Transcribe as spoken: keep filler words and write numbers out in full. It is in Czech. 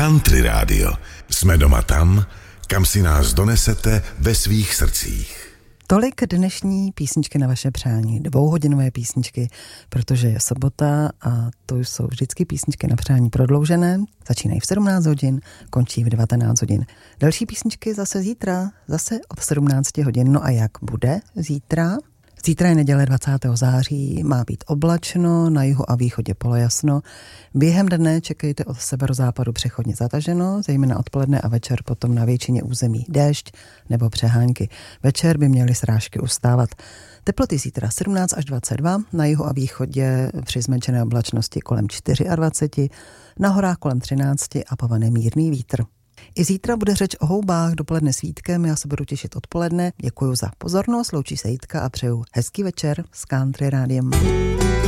Country Radio. Jsme doma tam, kam si nás donesete ve svých srdcích. Tolik dnešní písničky na vaše přání, dvouhodinové písničky, protože je sobota a to jsou vždycky písničky na přání prodloužené. Začínají v sedmnáct hodin, končí v devatenáct hodin. Další písničky zase zítra, zase od sedmnáct hodin. No a jak bude zítra? Zítra je neděle dvacátého září, má být oblačno, na jihu a východě polojasno. Během dne čekejte od severozápadu přechodně zataženo, zejména odpoledne a večer potom na většině území déšť nebo přehánky. Večer by měly srážky ustávat. Teploty zítra sedmnáct až dvacet dva, na jihu a východě při zmenšené oblačnosti kolem dvacet čtyři, na horách kolem třináct a povane mírný vítr. I zítra bude řeč o houbách, dopoledne svítkem, já se budu těšit odpoledne. Děkuji za pozornost, loučí se Jitka a přeju hezký večer s Country Rádiem.